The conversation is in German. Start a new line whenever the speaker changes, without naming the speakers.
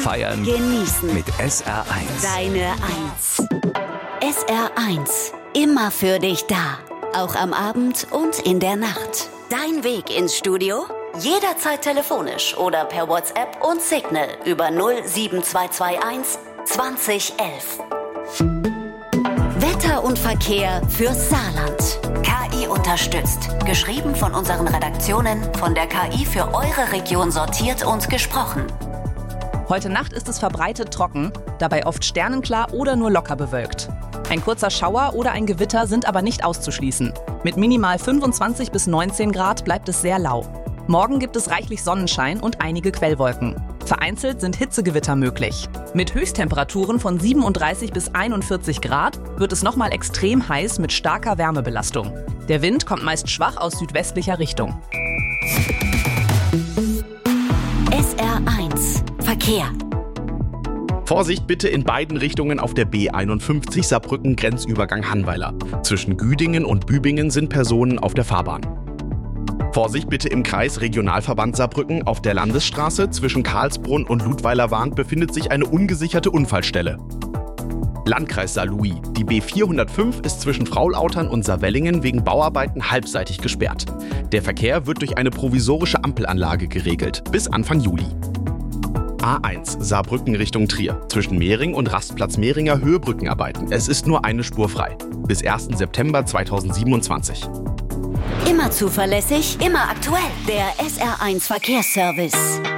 Feiern,
genießen.
mit SR1.
Deine 1. SR1. Immer für dich da. Auch am Abend und in der Nacht. Dein Weg ins Studio? Jederzeit telefonisch oder per WhatsApp und Signal über 07221 2011. Wetter und Verkehr fürs Saarland. KI unterstützt. Geschrieben von unseren Redaktionen, von der KI für eure Region sortiert und gesprochen.
Heute Nacht ist es verbreitet trocken, dabei oft sternenklar oder nur locker bewölkt. Ein kurzer Schauer oder ein Gewitter sind aber nicht auszuschließen. Mit minimal 25 bis 19 Grad bleibt es sehr lau. Morgen gibt es reichlich Sonnenschein und einige Quellwolken. Vereinzelt sind Hitzegewitter möglich. Mit Höchsttemperaturen von 37 bis 41 Grad wird es nochmal extrem heiß mit starker Wärmebelastung. Der Wind kommt meist schwach aus südwestlicher Richtung.
SR1 Verkehr.
Vorsicht bitte in beiden Richtungen auf der B51 Saarbrücken Grenzübergang Hannweiler. Zwischen Güdingen und Bübingen sind Personen auf der Fahrbahn. Vorsicht bitte im Kreis Regionalverband Saarbrücken auf der Landesstraße zwischen Karlsbrunn und Ludweiler-Wahn befindet sich eine ungesicherte Unfallstelle. Landkreis Saarlouis. Die B405 ist zwischen Fraulautern und Saarwellingen wegen Bauarbeiten halbseitig gesperrt. Der Verkehr wird durch eine provisorische Ampelanlage geregelt bis Anfang Juli. A1 Saarbrücken Richtung Trier. Zwischen Mehring und Rastplatz Mehringer Höhebrückenarbeiten. Es ist nur eine Spur frei. Bis 1. September 2027.
Immer zuverlässig, immer aktuell. Der SR1 Verkehrsservice.